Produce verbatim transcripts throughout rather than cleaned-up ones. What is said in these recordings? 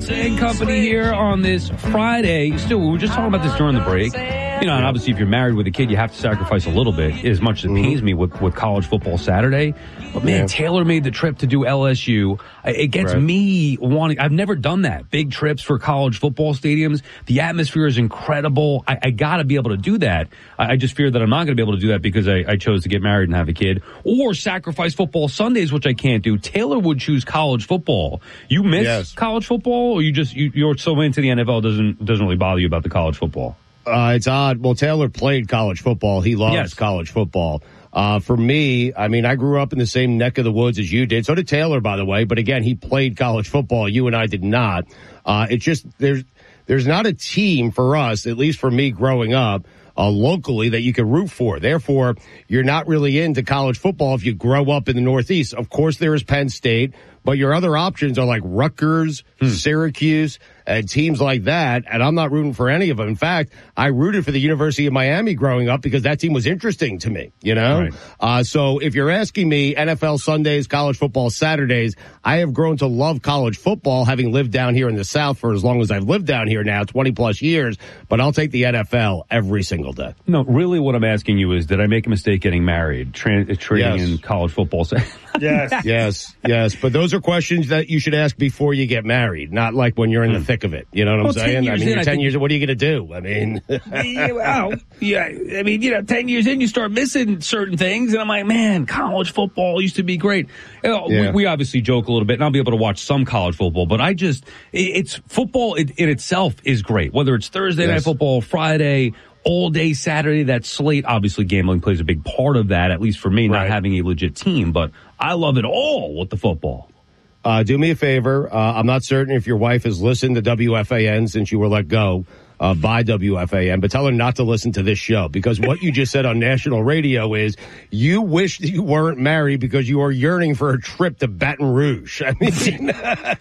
Goss and Company here on this Friday. Still, we were just talking about this during the break. You know, and obviously if you're married with a kid, you have to sacrifice a little bit, as much as it pains me with, with college football Saturday. But, man, yeah. Taylor made the trip to do L S U. It gets right. me wanting – I've never done that, big trips for college football stadiums. The atmosphere is incredible. I, I got to be able to do that. I, I just fear that I'm not going to be able to do that because I, I chose to get married and have a kid. Or sacrifice football Sundays, which I can't do. Taylor would choose college football. You miss yes. college football, or you just you, you're so into the N F L, doesn't doesn't really bother you about the college football? Uh, it's odd. Well, Taylor played college football. He loves yes. college football. Uh, for me, I mean, I grew up in the same neck of the woods as you did. So did Taylor, by the way. But again, he played college football. You and I did not. Uh, it's just, there's, there's not a team for us, at least for me growing up, uh, locally that you can root for. Therefore, you're not really into college football if you grow up in the Northeast. Of course, there is Penn State, but your other options are like Rutgers, hmm. Syracuse, and teams like that, and I'm not rooting for any of them. In fact, I rooted for the University of Miami growing up because that team was interesting to me, you know? Right. Uh, so if you're asking me N F L Sundays, college football Saturdays, I have grown to love college football, having lived down here in the South for as long as I've lived down here now, twenty plus years, but I'll take the N F L every single day. No, really what I'm asking you is, did I make a mistake getting married, tra- trading yes. in college football? yes, yes, yes. But those are questions that you should ask before you get married, not like when you're in the thick of it. You know what well, I'm saying? I mean, in, you're I ten think, years in, what are you going to do? I mean, yeah, well, yeah, I mean, you know, ten years in, you start missing certain things, and I'm like, man, college football used to be great. You know, yeah. we, we obviously joke a little bit, and I'll be able to watch some college football, but I just, it, it's football in, in itself is great. Whether it's Thursday yes. night football, Friday, all day Saturday, that slate, obviously gambling plays a big part of that, at least for me, right. not having a legit team, but I love it all with the football. Uh, do me a favor. Uh, I'm not certain if your wife has listened to W F A N since you were let go uh, by W F A N, but tell her not to listen to this show, because what you just said on national radio is you wish that you weren't married because you are yearning for a trip to Baton Rouge. I mean,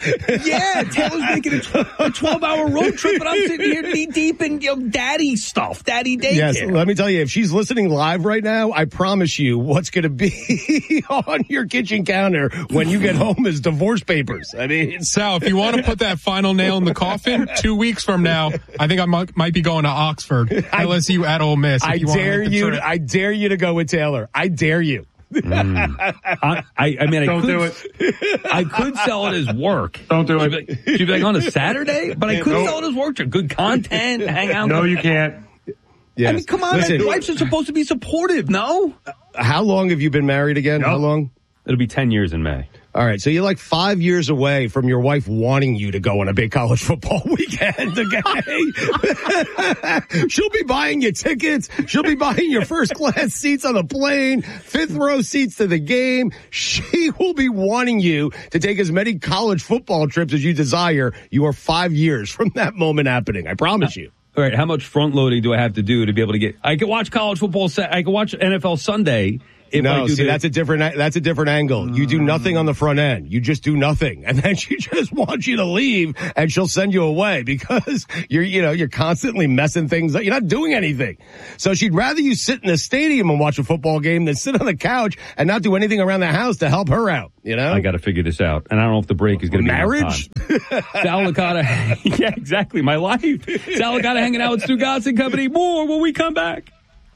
yeah, Taylor's making a twelve-hour road trip, but I'm sitting here knee deep in you know, daddy stuff, daddy daycare. Yes, let me tell you, if she's listening live right now, I promise you what's going to be on your kitchen counter when you get home is divorce papers. I mean, Sal, if you want to put that final nail in the coffin, two weeks from now, I think I might, might be going to Oxford, L S U at Ole Miss. I you dare you. To, I dare you to go with Taylor. I dare you. mm. I, I, I mean, I Don't could, do it. I could sell it as work. Don't do it. She'd be, she'd be like on a Saturday, but I could nope. sell it as work. Good content, hang out. No, you can't. Yes. I mean, come on, Listen, wives are supposed to be supportive, no? How long have you been married again? Nope. How long? It'll be ten years in May. All right, so you're like five years away from your wife wanting you to go on a big college football weekend, okay? She'll be buying you tickets. She'll be buying your first class seats on the plane, fifth row seats to the game. She will be wanting you to take as many college football trips as you desire. You are five years from that moment happening. I promise you. All right, how much front loading do I have to do to be able to get? I can watch college football. I can watch N F L Sunday. If no, I do see, the, that's a different, that's a different angle. You do nothing on the front end. You just do nothing. And then she just wants you to leave and she'll send you away because you're, you know, you're constantly messing things up. You're not doing anything. So she'd rather you sit in the stadium and watch a football game than sit on the couch and not do anything around the house to help her out. You know? I got to figure this out. And I don't know if the break is going to be marriage. Sal Licata. Yeah, exactly. My life. Sal Licata hanging out with Stu Goss and Company. More when we come back.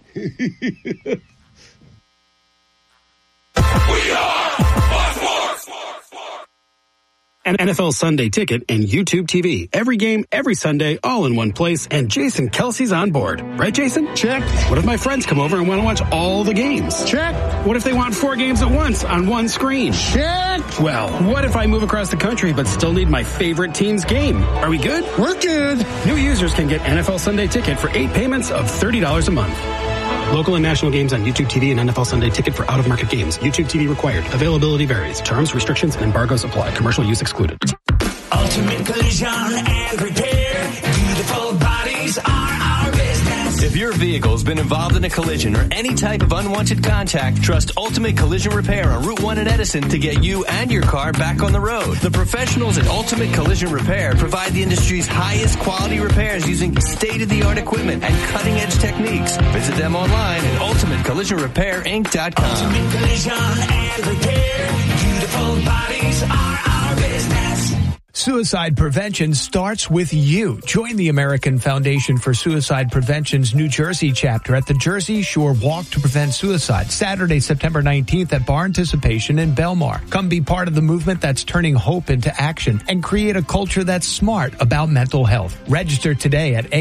We are Fox Sports. An N F L Sunday Ticket and YouTube T V. Every game, every Sunday, all in one place. And Jason Kelsey's on board. Right, Jason? Check. What if my friends come over and want to watch all the games? Check. What if they want four games at once on one screen? Check. Well, what if I move across the country but still need my favorite team's game? Are we good? We're good. New users can get N F L Sunday Ticket for eight payments of thirty dollars a month. Local and national games on YouTube T V and N F L Sunday Ticket for out-of-market games. YouTube T V required. Availability varies. Terms, restrictions, and embargoes apply. Commercial use excluded. Ultimate Collision and Repair. Beautiful bodies are our business. If your vehicle's been involved in a collision or any type of unwanted contact, trust Ultimate Collision Repair on Route one in Edison to get you and your car back on the road. The professionals at Ultimate Collision Repair provide the industry's highest quality repairs using state-of-the-art equipment and cutting-edge techniques. Visit them online at ultimate collision repair inc dot com. Ultimate Collision and Repair. Beautiful bodies are our business. Suicide prevention starts with you. Join the American Foundation for Suicide Prevention's New Jersey chapter at the Jersey Shore Walk to Prevent Suicide, Saturday, September nineteenth at Bar Anticipation in Belmar. Come be part of the movement that's turning hope into action and create a culture that's smart about mental health. Register today at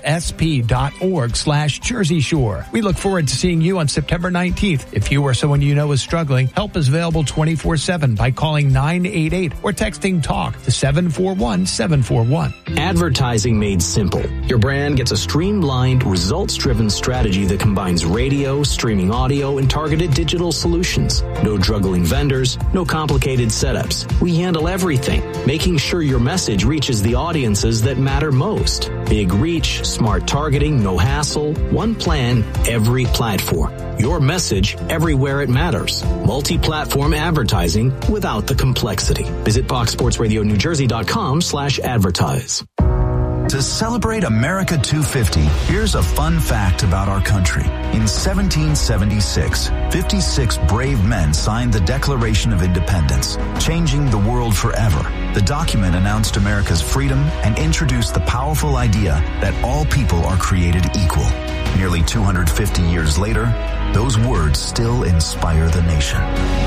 afsp.org slash Jersey Shore. We look forward to seeing you on September nineteenth. If you or someone you know is struggling, help is available twenty-four seven by calling nine eight eight or texting TALK to seven four one seven four one. Advertising made simple. Your brand gets a streamlined, results-driven strategy that combines radio, streaming audio, and targeted digital solutions. No juggling vendors, no complicated setups. We handle everything, making sure your message reaches the audiences that matter most. Big reach, smart targeting, no hassle, one plan, every platform. Your message everywhere it matters. Multi-platform advertising without the complexity. Visit fox sports radio new jersey dot com slash advertise. To celebrate America two fifty, here's a fun fact about our country. In seventeen seventy-six, fifty-six brave men signed the Declaration of Independence, changing the world forever. The document announced America's freedom and introduced the powerful idea that all people are created equal. Nearly two hundred fifty years later, those words still inspire the nation.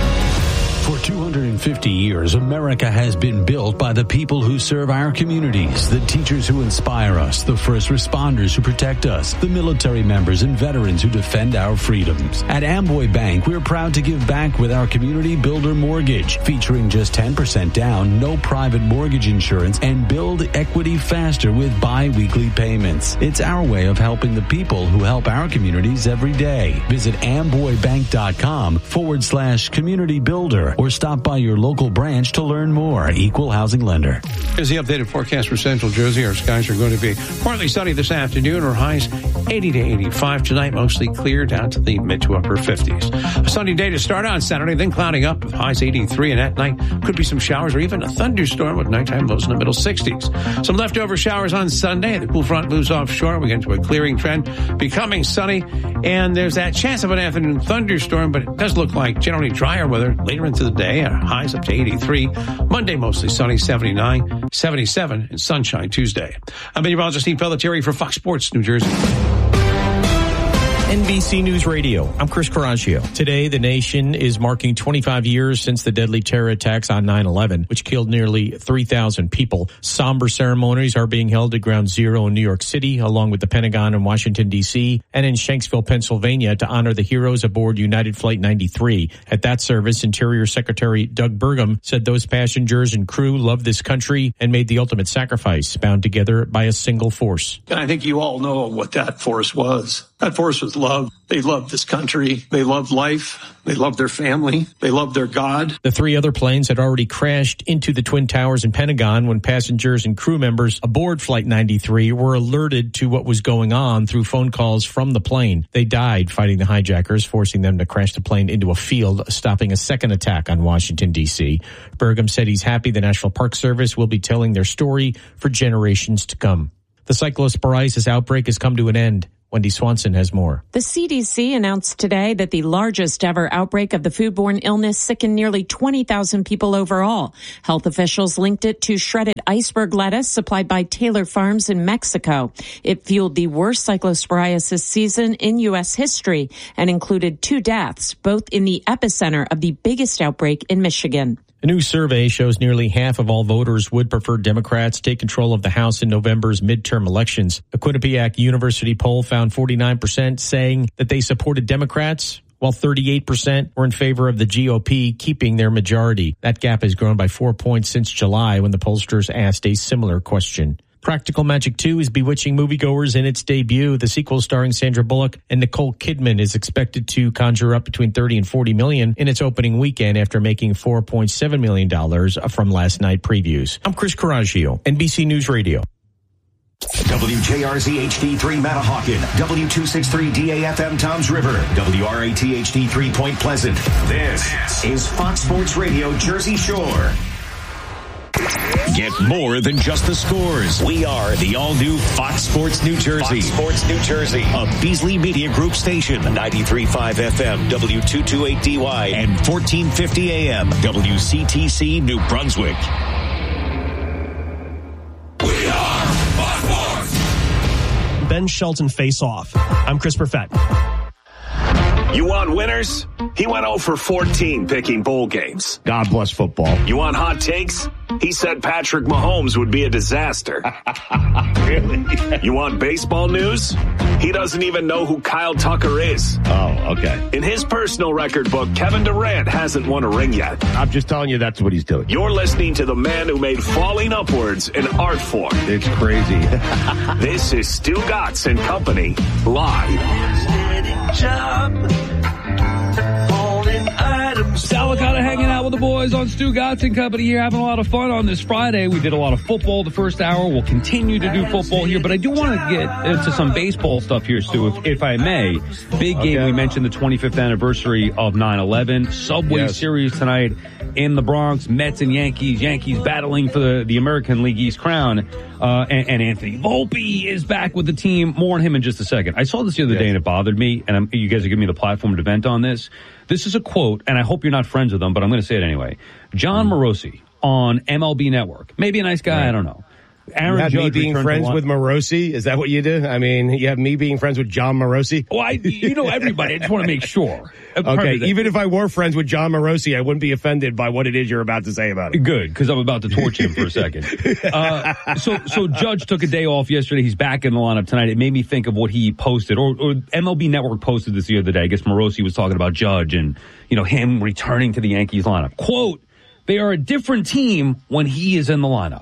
For two hundred fifty years, America has been built by the people who serve our communities, the teachers who inspire us, the first responders who protect us, the military members and veterans who defend our freedoms. At Amboy Bank, we're proud to give back with our Community Builder Mortgage, featuring just ten percent down, no private mortgage insurance, and build equity faster with bi-weekly payments. It's our way of helping the people who help our communities every day. Visit amboybank.com forward slash community builder or stop by your local branch to learn more. Equal housing lender. Here's the updated forecast for Central Jersey. Our skies are going to be partly sunny this afternoon. Our highs eighty to eighty-five tonight, mostly clear down to the mid to upper fifties. A sunny day to start on Saturday, then clouding up with highs eighty-three, and at night could be some showers or even a thunderstorm with nighttime lows in the middle sixties. Some leftover showers on Sunday. The cool front moves offshore. We get into a clearing trend, becoming sunny, and there's that chance of an afternoon thunderstorm, but it does look like generally drier weather later into the day. Our highs up to eighty-three. Monday mostly sunny, seventy-nine, seventy-seven, and sunshine Tuesday. I'm meteorologist Steve Pelletieri for Fox Sports New Jersey. N B C News Radio. I'm Chris Coraggio. Today, the nation is marking twenty-five years since the deadly terror attacks on nine eleven, which killed nearly three thousand people. Somber ceremonies are being held at Ground Zero in New York City, along with the Pentagon in Washington, D C, and in Shanksville, Pennsylvania, to honor the heroes aboard United Flight ninety-three. At that service, Interior Secretary Doug Burgum said those passengers and crew loved this country and made the ultimate sacrifice, bound together by a single force. And I think you all know what that force was. That force was love. They loved this country. They loved life. They loved their family. They loved their God. The three other planes had already crashed into the Twin Towers in Pentagon when passengers and crew members aboard Flight ninety-three were alerted to what was going on through phone calls from the plane. They died fighting the hijackers, forcing them to crash the plane into a field, stopping a second attack on Washington, D C. Burgum said he's happy the National Park Service will be telling their story for generations to come. The cyclosporiasis outbreak has come to an end. Wendy Swanson has more. The C D C announced today that the largest ever outbreak of the foodborne illness sickened nearly twenty thousand people overall. Health officials linked it to shredded iceberg lettuce supplied by Taylor Farms in Mexico. It fueled the worst cyclosporiasis season in U S history and included two deaths, both in the epicenter of the biggest outbreak in Michigan. A new survey shows nearly half of all voters would prefer Democrats take control of the House in November's midterm elections. A Quinnipiac University poll found forty-nine percent saying that they supported Democrats, while thirty-eight percent were in favor of the G O P keeping their majority. That gap has grown by four points since July when the pollsters asked a similar question. Practical Magic two is bewitching moviegoers in its debut. The sequel starring Sandra Bullock and Nicole Kidman is expected to conjure up between thirty and forty million in its opening weekend after making four point seven million dollars from last night previews. I'm Chris Coraggio, N B C News Radio. W J R Z H D three Matahawkin, W two sixty-three D A F M Toms River, W R A T H D three Point Pleasant. This is Fox Sports Radio Jersey Shore. Get more than just the scores. We are the all-new Fox Sports New Jersey. Fox Sports New Jersey. A Beasley Media Group station. ninety-three point five F M, W two twenty-eight D Y, and fourteen fifty A M, W C T C New Brunswick. Ben Shelton face-off. I'm Chris Perfett. You want winners? He went oh for fourteen picking bowl games. God bless football. You want hot takes? He said Patrick Mahomes would be a disaster. Really? You want baseball news? He doesn't even know who Kyle Tucker is. Oh, okay. In his personal record book, Kevin Durant hasn't won a ring yet. I'm just telling you that's what he's doing. You're listening to the man who made falling upwards an art form. It's crazy. This is Stu Gatz and Company, live. Salicata hanging out with the boys on Stu Gatz and Company here, having a lot of fun on this Friday. We did a lot of football the first hour. We'll continue to do football here, but I do want to get into some baseball stuff here, Stu, if, if I may. Big game. Okay. We mentioned the twenty-fifth anniversary of nine eleven. Subway yes. Series tonight in the Bronx. Mets and Yankees. Yankees battling for the, the American League East crown. Uh, and, and Anthony Volpe is back with the team. More on him in just a second. I saw this the other yes. day and it bothered me, and I'm, you guys are giving me the platform to vent on this. This is a quote, and I hope you're not friends with him, but I'm going to say it anyway. John Morosi on M L B Network. Maybe a nice guy, right. I don't know. Aaron you have Judge me being friends with Morosi? Is that what you do? I mean, you have me being friends with John Morosi? Oh, I, you know everybody. I just want to make sure. Okay, even if I were friends with John Morosi, I wouldn't be offended by what it is you're about to say about him. Good, because I'm about to torch him for a second. Uh, so, so Judge took a day off yesterday. He's back in the lineup tonight. It made me think of what he posted, or, or M L B Network posted this the other day. I guess Morosi was talking about Judge and, you know, him returning to the Yankees lineup. Quote, they are a different team when he is in the lineup.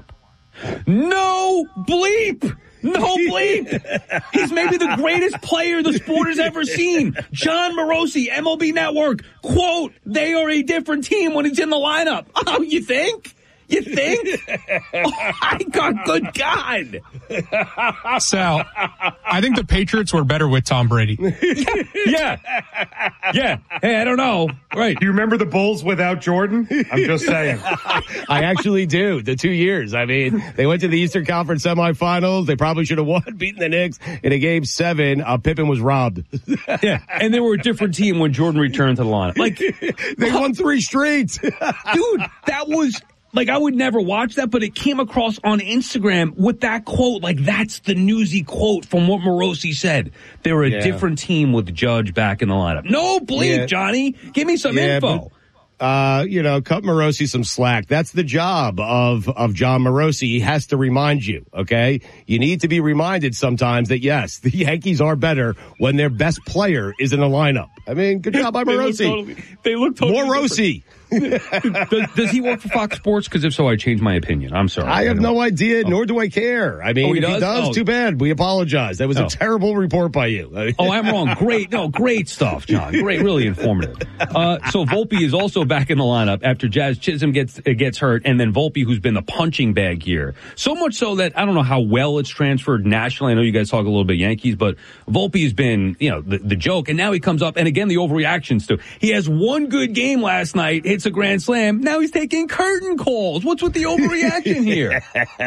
No bleep! No bleep! He's maybe the greatest player the sport has ever seen. John Morosi, M L B Network, quote, they are a different team when he's in the lineup. Oh, you think? You think? Oh, my God, good God. Sal, I think the Patriots were better with Tom Brady. Yeah. Yeah. Hey, I don't know. Right. Do you remember the Bulls without Jordan? I'm just saying. I actually do. The two years. I mean, they went to the Eastern Conference semifinals. They probably should have won, beating the Knicks in a game seven. Uh, Pippen was robbed. Yeah. And they were a different team when Jordan returned to the lineup. Like, they won three straight. Dude, that was... Like, I would never watch that, but it came across on Instagram with that quote. Like, that's the newsy quote from what Morosi said. They were a yeah. different team with Judge back in the lineup. No bleep, yeah. Johnny. Give me some yeah, info. But, uh, you know, cut Morosi some slack. That's the job of, of John Morosi. He has to remind you, okay? You need to be reminded sometimes that, yes, the Yankees are better when their best player is in the lineup. I mean, good job by Morosi. They look totally, they look totally Morosi. does, does he work for Fox Sports? Because if so, I changed my opinion. I'm sorry. I have I no idea, oh. nor do I care. I mean, oh, he if does? he does, oh. too bad. We apologize. That was oh. a terrible report by you. Oh, I'm wrong. Great. No, great stuff, John. Great. Really informative. Uh, so Volpe is also back in the lineup after Jazz Chisholm gets uh, gets hurt, and then Volpe, who's been the punching bag here. So much so that I don't know how well it's transferred nationally. I know you guys talk a little bit Yankees, but Volpe has been, you know, the, the joke, and now he comes up, and again, the overreactions too. He has one good game last night, hits a grand slam. Now he's taking curtain calls. What's with the overreaction here?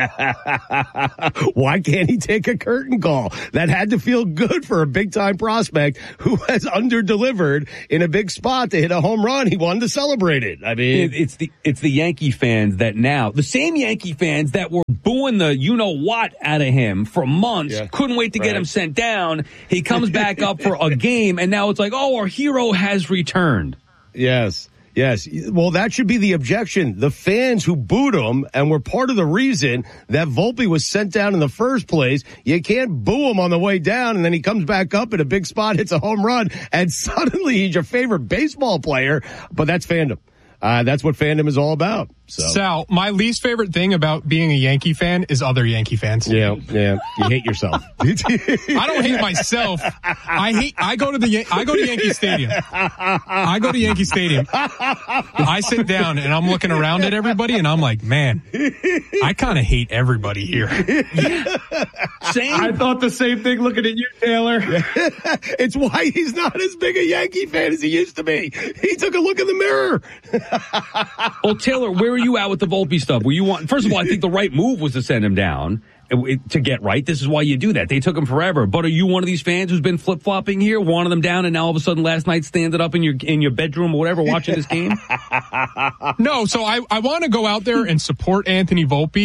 Why can't he take a curtain call? That had to feel good for a big-time prospect who has under-delivered in a big spot to hit a home run. He wanted to celebrate it. I mean, it, it's the it's the Yankee fans that now, the same Yankee fans that were booing the you-know-what out of him for months, yeah, couldn't wait to right. get him sent down. He comes back up for a game, and now it's like, oh, our hero has returned. Yes. Yes. Well, that should be the objection. The fans who booed him and were part of the reason that Volpe was sent down in the first place, you can't boo him on the way down, and then he comes back up in a big spot, hits a home run, and suddenly he's your favorite baseball player. But that's fandom. Uh, that's what fandom is all about. So. Sal, my least favorite thing about being a Yankee fan is other Yankee fans. Yeah, yeah. You hate yourself. I don't hate myself. I hate. I go to the. I go to Yankee Stadium. I go to Yankee Stadium. I sit down and I'm looking around at everybody and I'm like, man, I kind of hate everybody here. Yeah. Same. I thought the same thing looking at you, Taylor. It's why he's not as big a Yankee fan as he used to be. He took a look in the mirror. Well, Taylor, where are you at with the Volpe stuff? Were you want? First of all, I think the right move was to send him down to get right. This is why you do that. They took him forever. But are you one of these fans who's been flip flopping here, wanted them down, and now all of a sudden last night standing up in your in your bedroom or whatever watching this game? No. So I I want to go out there and support Anthony Volpe.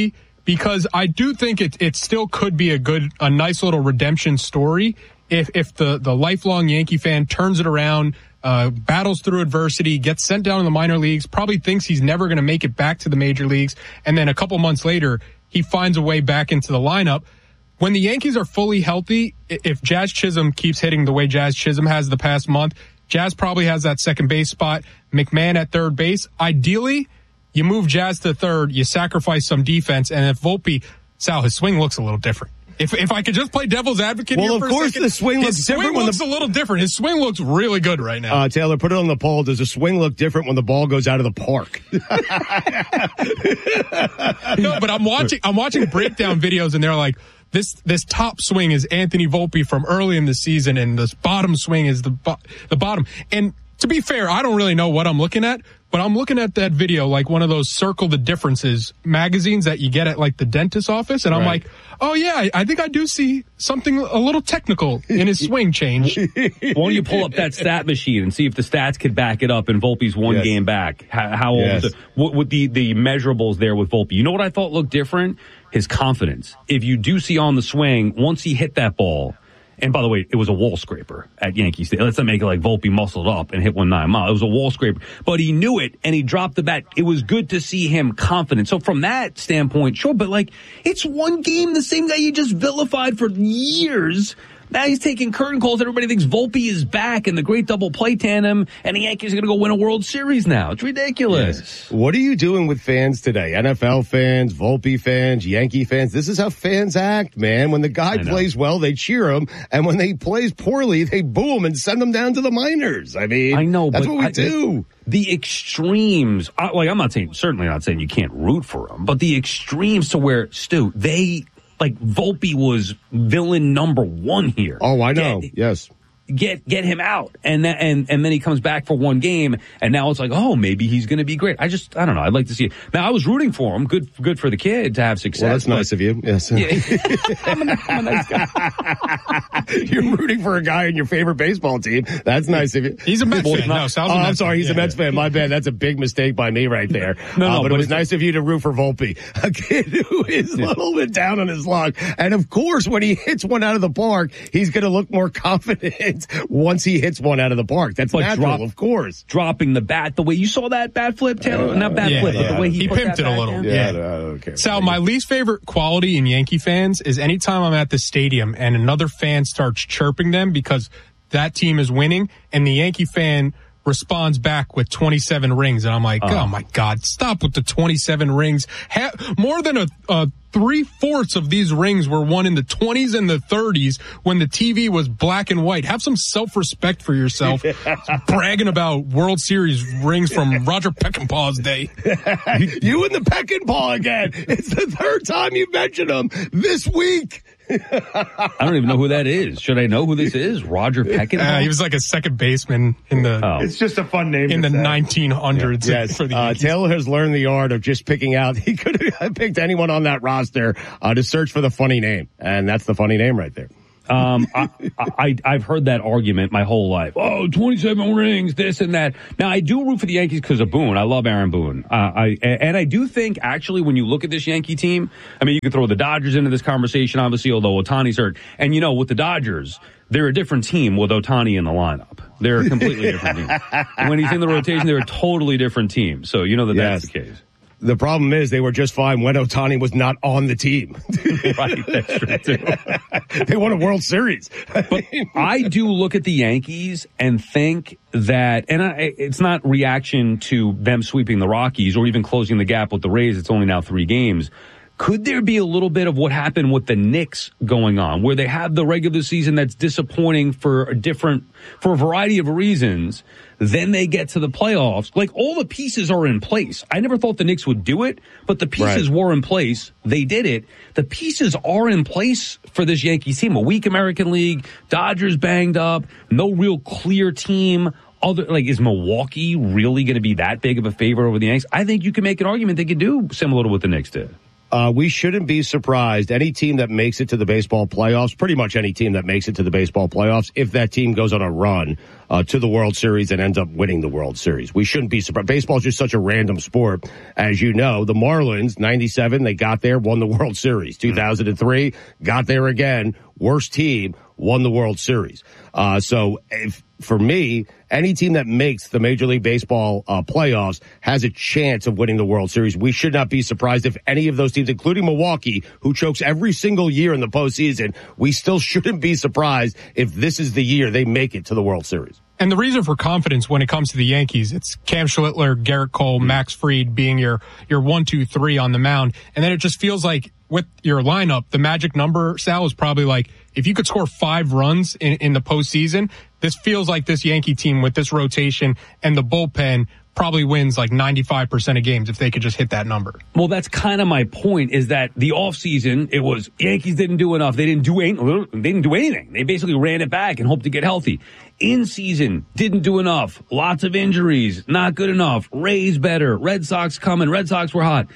because I do think it it still could be a good, a nice little redemption story if if the the lifelong Yankee fan turns it around, uh, battles through adversity, gets sent down in the minor leagues, probably thinks he's never going to make it back to the major leagues, and then a couple months later he finds a way back into the lineup. When the Yankees are fully healthy, if Jazz Chisholm keeps hitting the way Jazz Chisholm has the past month, Jazz probably has that second base spot, McMahon at third base. Ideally, you move Jazz to third, you sacrifice some defense, and if Volpe, Sal, his swing looks a little different. If if I could just play devil's advocate well, here of for course a second, the swing looks his different swing when looks the a little different. His swing looks really good right now. Uh, Taylor, put it on the poll. Does the swing look different when the ball goes out of the park? No, but I'm watching I'm watching breakdown videos, and they're like, This this top swing is Anthony Volpe from early in the season, and this bottom swing is the bo- the bottom. And to be fair, I don't really know what I'm looking at, but I'm looking at that video like one of those circle the differences magazines that you get at like the dentist's office, and I'm Right. like, oh yeah, I, I think I do see something a little technical in his swing change. Why don't you pull up that stat machine and see if the stats could back it up in Volpe's one Yes. game back? How, how old Yes. is it? What, what the, the measurables there with Volpe? You know what I thought looked different? His confidence. If you do see on the swing, once he hit that ball, and by the way, it was a wall scraper at Yankee Stadium. Let's not make it like Volpe muscled up and hit one nine mile. It was a wall scraper, but he knew it and he dropped the bat. It was good to see him confident. So from that standpoint, sure, but like it's one game, the same guy you just vilified for years. Now he's taking curtain calls. Everybody thinks Volpe is back and the great double play tandem, and the Yankees are going to go win a World Series now. It's ridiculous. Yes. What are you doing with fans today? N F L fans, Volpe fans, Yankee fans. This is how fans act, man. When the guy plays well, they cheer him, and when he plays poorly, they boo him and send him down to the minors. I mean, I know, that's but what we I, do. The extremes, I, like I'm not saying, certainly not saying you can't root for them, but the extremes to where, Stu, they, like Volpe was villain number one here. Oh, I know. Get, yes. Get get him out, and that, and and then he comes back for one game, and now it's like, oh, maybe he's going to be great. I just, I don't know. I'd like to see it. Now I was rooting for him. Good, good for the kid to have success. Well, that's nice of you. Yes. Yeah. I'm, a, I'm a nice guy. You're rooting for a guy in your favorite baseball team. That's nice of you. He's a Mets Well, fan. not- No, Sal's oh, a I'm Mets sorry. fan. He's a Yeah. Mets fan. My bad. That's a big mistake by me right there. No, no, uh, but, but it was it's- nice of you to root for Volpe, a kid who is a little bit down on his luck. And of course, when he hits one out of the park, he's going to look more confident once he hits one out of the park. That's But natural, drop- of course. Dropping the bat, the way you saw that bat flip, Taylor, not bat yeah, flip, but yeah. the way he, He put pimped that it a bat little. in. Yeah. I don't care. Sal, my least favorite quality in Yankee fans is anytime I'm at the stadium and another fan starts chirping them because that team is winning, and the Yankee fan responds back with twenty-seven rings, and I'm like, oh, Oh. my God, stop with the twenty-seven rings. Ha- more than a, a three-fourths of these rings were won in the twenties and the thirties when the T V was black and white. Have some self-respect for yourself. Bragging about World Series rings from Roger Peckinpah's day. You and the Peckinpah again. It's the third time you've mentioned him this week. I don't even know who that is. Should I know who this is? Roger Peckinpah? Uh, he was like a second baseman in the Oh. It's just a fun name. in to the say. nineteen hundreds Yes, for the uh, Yankees. Taylor has learned the art of just picking out. He could have picked anyone on that roster uh, to search for the funny name, and that's the funny name right there. Um, I, I, I've heard that argument my whole life. Oh, twenty-seven rings, this and that. Now, I do root for the Yankees because of Boone. I love Aaron Boone. Uh, I, and I do think, actually, when you look at this Yankee team, I mean, you can throw the Dodgers into this conversation, obviously, although Ohtani's hurt. And, you know, with the Dodgers, they're a different team with Ohtani in the lineup. They're a completely different team. When he's in the rotation, they're a totally different team. So, you know that Yes. that's the case. The problem is they were just fine when Ohtani was not on the team. Right, that's true, too. They won a World Series. But I do look at the Yankees and think that, and I, it's not reaction to them sweeping the Rockies or even closing the gap with the Rays. It's only now three games. Could there be a little bit of what happened with the Knicks going on, where they have the regular season that's disappointing for a different, for a variety of reasons, then they get to the playoffs? Like, all the pieces are in place. I never thought the Knicks would do it, but the pieces Right. were in place. They did it. The pieces are in place for this Yankees team. A weak American League, Dodgers banged up, no real clear team. Other, like, is Milwaukee really going to be that big of a favorite over the Yankees? I think you can make an argument they could do similar to what the Knicks did. Uh, we shouldn't be surprised. Any team that makes it to the baseball playoffs, pretty much any team that makes it to the baseball playoffs, if that team goes on a run uh, to the World Series and ends up winning the World Series. We shouldn't be surprised. Baseball is just such a random sport. As you know, the Marlins, ninety-seven, they got there, won the World Series. two thousand three, got there again, worst team, won the World Series. Uh, so if, for me, any team that makes the Major League Baseball uh, playoffs has a chance of winning the World Series. We should not be surprised if any of those teams, including Milwaukee, who chokes every single year in the postseason, we still shouldn't be surprised if this is the year they make it to the World Series. And the reason for confidence when it comes to the Yankees, it's Cam Schlittler, Garrett Cole, mm-hmm. Max Fried being your, your one, two, three on the mound. And then it just feels like with your lineup, the magic number, Sal, is probably like, if you could score five runs in, in the postseason, this feels like this Yankee team with this rotation and the bullpen probably wins like ninety-five percent of games if they could just hit that number. Well, that's kind of my point, is that the offseason, it was Yankees didn't do enough. They didn't do any, they didn't do anything. They basically ran it back and hoped to get healthy. In season, didn't do enough. Lots of injuries, not good enough. Rays better. Red Sox coming. Red Sox were hot.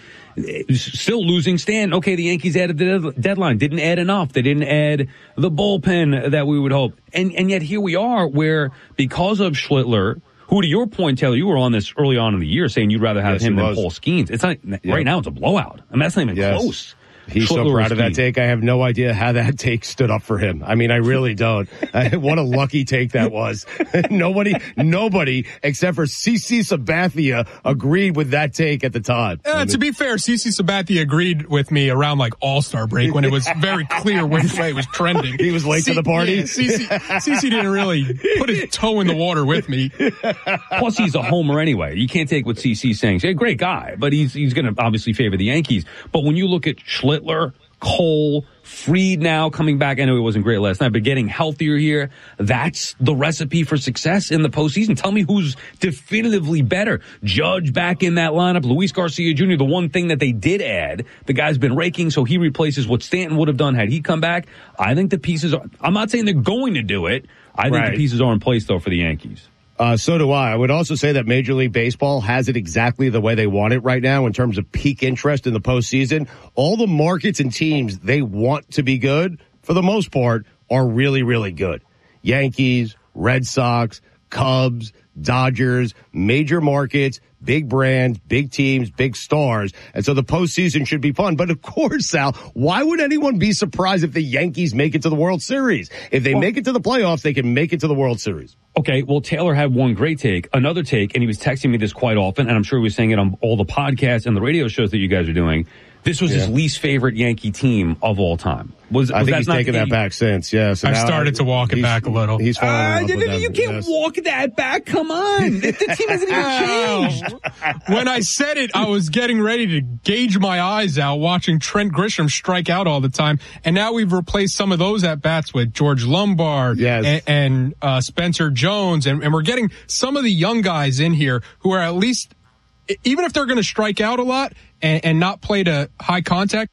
Still losing stand. Okay, the Yankees added the deadline. Didn't add enough. They didn't add the bullpen that we would hope. And and yet here we are where because of Schlittler, who to your point, Taylor, you were on this early on in the year saying you'd rather have yes, him than was. Paul Skeens. It's not, yeah. Right now it's a blowout. I mean, that's not even yes. close. He's Schlittler so proud of that Skeens. take. I have no idea how that take stood up for him. I mean, I really don't. What a lucky take that was. nobody, nobody except for CeCe Sabathia agreed with that take at the time. Uh, I mean, to be fair, CeCe Sabathia agreed with me around like All-Star break when it was very clear which way it was trending. He was late C- to the party. Yeah, CeCe, CeCe didn't really put his toe in the water with me. Plus, he's a homer anyway. You can't take what CeCe's saying. He's a great guy, but he's he's going to obviously favor the Yankees. But when you look at Schlittler, Cole, Fried now coming back. I know he wasn't great last night, but getting healthier here. That's the recipe for success in the postseason. Tell me who's definitively better. Judge back in that lineup. Luis Garcia Junior, the one thing that they did add, the guy's been raking, so he replaces what Stanton would have done had he come back. I think the pieces are, I'm not saying they're going to do it. I think right. the pieces are in place, though, for the Yankees. Uh, so do I. I would also say that Major League Baseball has it exactly the way they want it right now in terms of peak interest in the postseason. All the markets and teams they want to be good, for the most part, are really, really good. Yankees, Red Sox, Cubs, Dodgers, major markets, big brands, big teams, big stars. And so the postseason should be fun. But of course, Sal, why would anyone be surprised if the Yankees make it to the World Series? If they well, make it to the playoffs, they can make it to the World Series. Okay, well, Taylor had one great take, another take, and he was texting me this quite often, and I'm sure he was saying it on all the podcasts and the radio shows that you guys are doing. This was yeah. his least favorite Yankee team of all time. Was, was I think that he's not taken that back since, yeah. So I've started I, to walk it back a little. He's falling uh, uh, You can't yes. walk that back. Come on. The, the team hasn't even changed. When I said it, I was getting ready to gauge my eyes out watching Trent Grisham strike out all the time. And now we've replaced some of those at-bats with George Lombard yes. and, and uh, Spencer Jones. And, and we're getting some of the young guys in here who are at least, even if they're going to strike out a lot and, and not play to high contact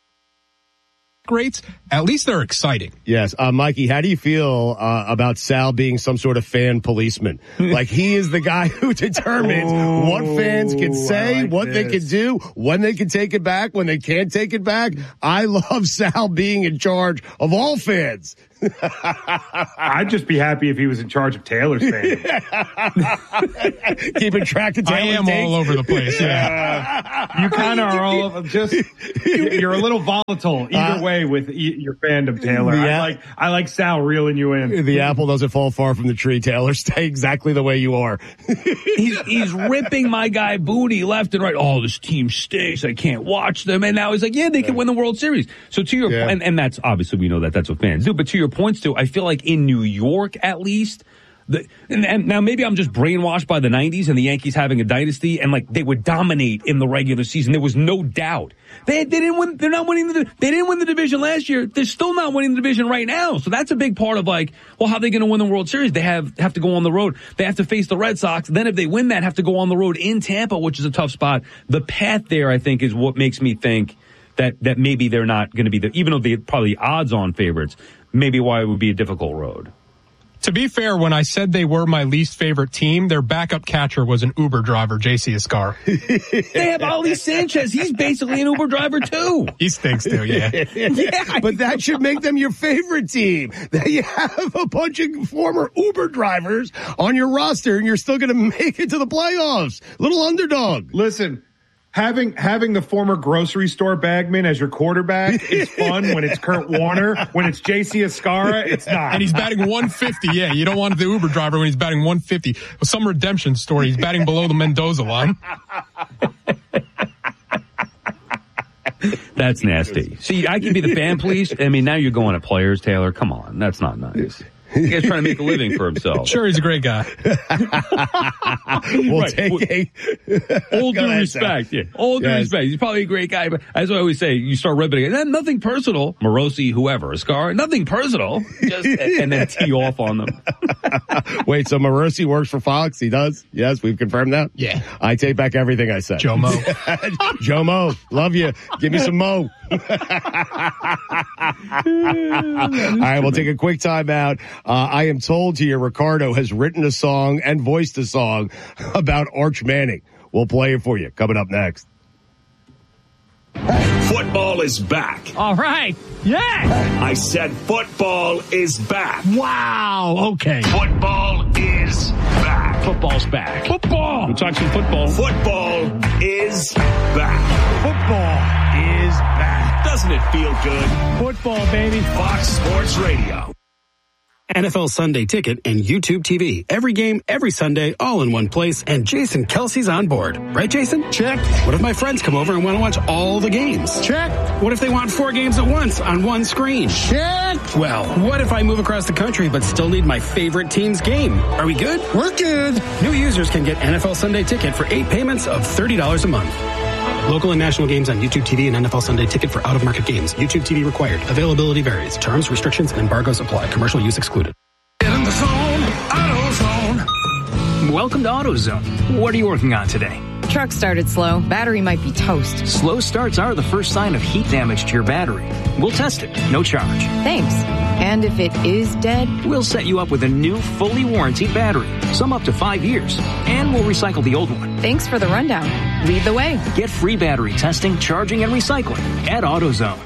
rates, at least they're exciting. Yes. Uh, Mikey, how do you feel uh, about Sal being some sort of fan policeman? Like, he is the guy who determines oh, what fans can say, like what this. they can do, when they can take it back, when they can't take it back. I love Sal being in charge of all fans. I'd just be happy if he was in charge of Taylor's fans. Keeping track of Taylor's I am takes. all over the place. Yeah, uh, you kind of are all of just. You're a little volatile either uh, way with e- your fandom, Taylor. I app- like I like Sal reeling you in. The apple doesn't fall far from the tree, Taylor. Stay exactly the way you are. he's he's ripping my guy Booty left and right. Oh, this team stinks. I can't watch them. And now he's like, yeah, they can win the World Series. So to your yeah. and, and that's obviously we know that that's what fans do. But to your points too, I feel like in New York at least. The, and, and now maybe I'm just brainwashed by the nineties and the Yankees having a dynasty and like they would dominate in the regular season. There was no doubt. They they didn't win. They're not winning the. They didn't win the division last year. They're still not winning the division right now. So that's a big part of like, well, how are they going to win the World Series? They have have to go on the road. They have to face the Red Sox. Then if they win that, have to go on the road in Tampa, which is a tough spot. The path there, I think, is what makes me think that that maybe they're not going to be the, even though they're probably odds-on favorites. Maybe why it would be a difficult road. To be fair, when I said they were my least favorite team, their backup catcher was an Uber driver, J C Escar. They have Ali Sanchez. He's basically an Uber driver, too. He stinks, too, yeah. Yeah, but that should make them your favorite team. That you have a bunch of former Uber drivers on your roster, and you're still going to make it to the playoffs. Little underdog. Listen. Having having the former grocery store bagman as your quarterback is fun when it's Kurt Warner. When it's J C Escara, it's not. And he's batting one fifty. Yeah, you don't want the Uber driver when he's batting one fifty. Some redemption story. He's batting below the Mendoza line. That's nasty. See, I can be the fan police. I mean, now you're going at players, Taylor. Come on. That's not nice. The guy's trying to make a living for himself. Sure, he's a great guy. We'll right. take a... All due ahead, respect. Yeah. All due yes. respect. He's probably a great guy, but as I always say, you start ripping it. Nothing personal. Morosi, whoever, Escar, nothing personal. Just, and then tee off on them. Wait, so Morosi works for Fox? He does? Yes, we've confirmed that? Yeah. I take back everything I said. Joe Mo. Joe Mo. Love you. Give me some Mo. All right, we'll take a quick time out. Uh, I am told here Ricardo has written a song and voiced a song about Arch Manning. We'll play it for you. Coming up next. Football is back. All right. Yeah. I said football is back. Wow. Okay. Football is back. Football's back. Football. We'll talk some football. Football is back. Football is back. Doesn't it feel good? Football, baby. Fox Sports Radio. N F L Sunday Ticket and YouTube T V. Every game, every Sunday, all in one place. And Jason Kelsey's on board. Right, Jason? Check. What if my friends come over and want to watch all the games? Check. What if they want four games at once on one screen? Check. Well, what if I move across the country but still need my favorite team's game? Are we good? We're good. New users can get N F L Sunday Ticket for eight payments of thirty dollars a month. Local and national games on YouTube T V and N F L Sunday Ticket for out-of-market games. YouTube T V required. Availability varies. Terms, restrictions, and embargoes apply. Commercial use excluded. In the zone, AutoZone. Welcome to AutoZone. What are you working on today? Truck started slow. Battery might be toast. Slow starts are the first sign of heat damage to your battery. We'll test it. No charge. Thanks. And if it is dead? We'll set you up with a new, fully warranted battery. Some up to five years. And we'll recycle the old one. Thanks for the rundown. Lead the way. Get free battery testing, charging, and recycling at AutoZone.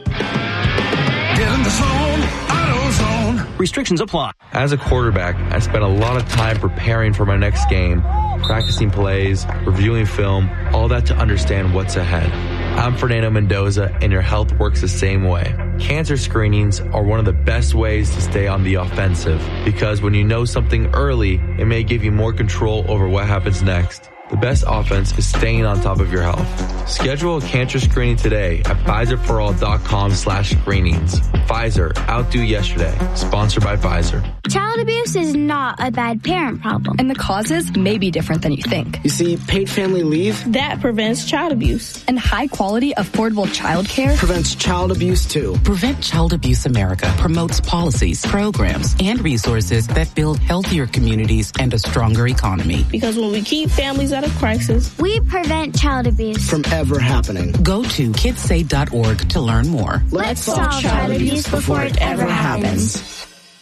Get in the zone, AutoZone. Restrictions apply. As a quarterback, I spent a lot of time preparing for my next game, practicing plays, reviewing film, all that to understand what's ahead. I'm Fernando Mendoza, and your health works the same way. Cancer screenings are one of the best ways to stay on the offensive, because when you know something early, it may give you more control over what happens next. The best offense is staying on top of your health. Schedule a cancer screening today at Pfizerforall.com slash screenings. Pfizer, outdo yesterday. Sponsored by Pfizer. Child abuse is not a bad parent problem. And the causes may be different than you think. You see, paid family leave That prevents child abuse. And high quality, affordable childcare prevents child abuse too. Prevent Child Abuse America promotes policies, programs, and resources that build healthier communities and a stronger economy. Because when we keep families out of crisis, we prevent child abuse from ever happening. Go to kids say dot org to learn more. Let's solve child abuse before it ever happens.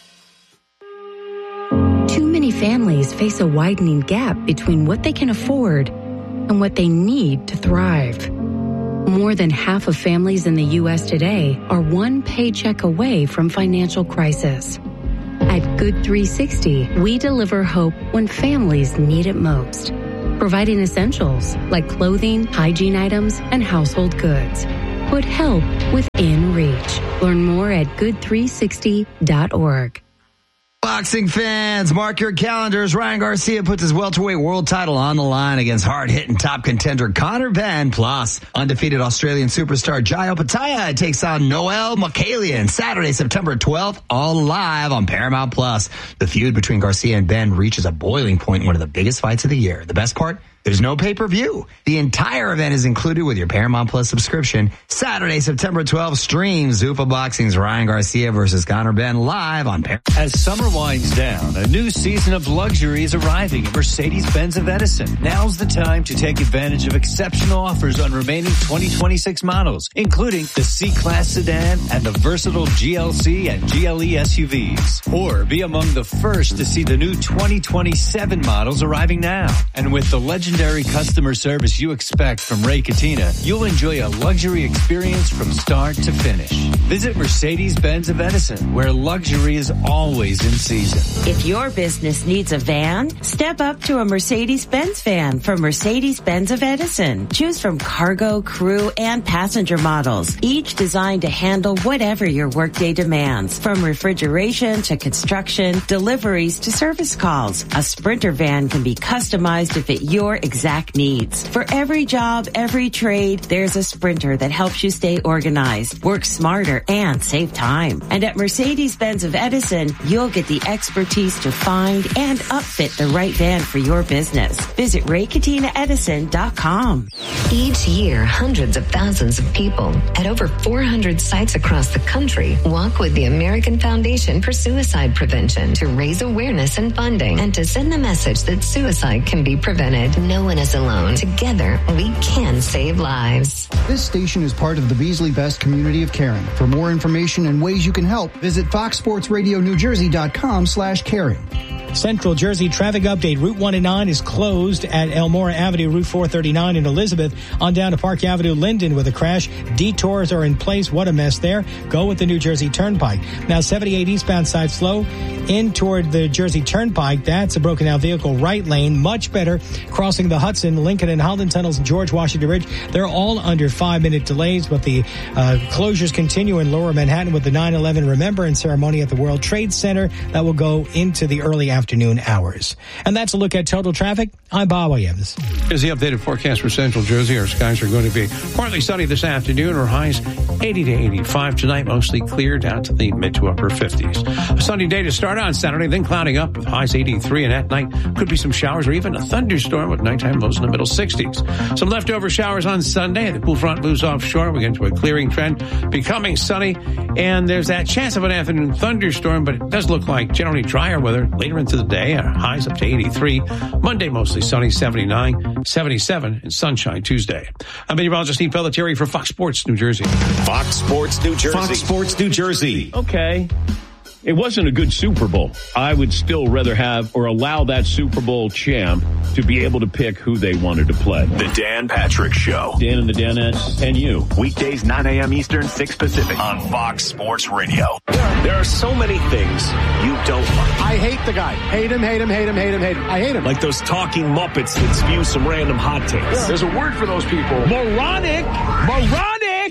Too many families face a widening gap between what they can afford and what they need to thrive. More than half of families in the U S today are one paycheck away from financial crisis. At Good three sixty, we deliver hope when families need it most, providing essentials like clothing, hygiene items, and household goods. Put help within reach. Learn more at good three sixty dot org. Boxing fans, mark your calendars. Ryan Garcia puts his welterweight world title on the line against hard-hitting top contender Conor Benn. Plus, undefeated Australian superstar Jai Opetaia takes on Noel Mokalian Saturday, September twelfth, all live on Paramount Plus. The feud between Garcia and Benn reaches a boiling point in one of the biggest fights of the year. The best part? There's no pay-per-view. The entire event is included with your Paramount Plus subscription. Saturday, September twelfth, stream Zuffa Boxing's Ryan Garcia versus Conor Benn live on Paramount. As summer winds down, a new season of luxury is arriving at Mercedes-Benz of Edison. Now's the time to take advantage of exceptional offers on remaining twenty twenty-six models, including the C-Class sedan and the versatile G L C and G L E S U Vs. Or be among the first to see the new twenty twenty-seven models arriving now. And with the legendary customer service you expect from Ray Cattina, you'll enjoy a luxury experience from start to finish. Visit Mercedes-Benz of Edison, where luxury is always in season. If your business needs a van, step up to a Mercedes-Benz van from Mercedes-Benz of Edison. Choose from cargo, crew, and passenger models, each designed to handle whatever your workday demands, from refrigeration to construction, deliveries to service calls. A Sprinter van can be customized to fit your exact needs. For every job, every trade, there's a Sprinter that helps you stay organized, work smarter, and save time. And at Mercedes-Benz of Edison, you'll get the expertise to find and upfit the right van for your business. Visit ray katina edison dot com. Each year, hundreds of thousands of people at over four hundred sites across the country walk with the American Foundation for Suicide Prevention to raise awareness and funding and to send the message that suicide can be prevented. No one is alone. Together, we can save lives. This station is part of the Beasley Best community of caring. For more information and ways you can help, visit fox sports radio new jersey dot com slash caring. Central Jersey traffic update. Route one and nine is closed at Elmora Avenue, Route four thirty-nine in Elizabeth, on down to Park Avenue, Linden with a crash. Detours are in place. What a mess there. Go with the New Jersey Turnpike. Now seventy-eight eastbound side slow in toward the Jersey Turnpike. That's a broken out vehicle. Right lane, much better. Crossing the Hudson, Lincoln and Holden tunnels, and George Washington Bridge. They're all under five minute delays, but the uh, closures continue in Lower Manhattan with the nine eleven Remembrance Ceremony at the World Trade Center. That will go into the early afternoon hours. And that's a look at total traffic. I'm Bob Williams. Here's the updated forecast for Central Jersey. Our skies are going to be partly sunny this afternoon. Our highs eighty to eighty-five tonight, mostly clear down to the mid to upper fifties. A sunny day to start on Saturday, then clouding up with highs eighty-three, and at night could be some showers or even a thunderstorm with nighttime lows in the middle sixties. Some leftover showers on Sunday. The cool front moves offshore. We get into a clearing trend, becoming sunny, and there's that chance of an afternoon thunderstorm, but it does look like generally drier weather later into the day. Our highs up to eighty-three. Monday mostly sunny, seventy-nine, seventy-seven, and sunshine Tuesday. I'm meteorologist Steve Pelletieri for Fox Sports New Jersey. Fox Sports New Jersey. Fox Sports New Jersey. Okay. It wasn't a good Super Bowl. I would still rather have or allow that Super Bowl champ to be able to pick who they wanted to play. The Dan Patrick Show. Dan and the Danettes and you. Weekdays, nine a.m. Eastern, six Pacific on Fox Sports Radio. There are so many things you don't like. I hate the guy. Hate him, hate him, hate him, hate him, hate him. I hate him. Like those talking Muppets that spew some random hot takes. Yeah. There's a word for those people. Moronic. Moronic.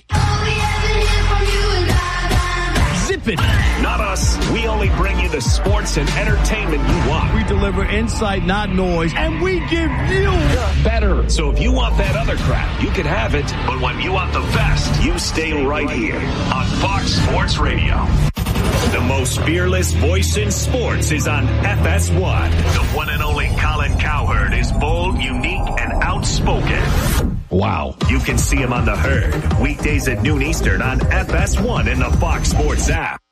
Zip it. Not us. We only bring you the sports and entertainment you want. We deliver insight, not noise, and we give you better. So if you want that other crap, you can have it. But when you want the best, you stay right here on Fox Sports Radio. The most fearless voice in sports is on F S one. The one and only Colin Cowherd is bold, unique, and outspoken. Wow. You can see him on The Herd, weekdays at noon Eastern on F S one and the Fox Sports app.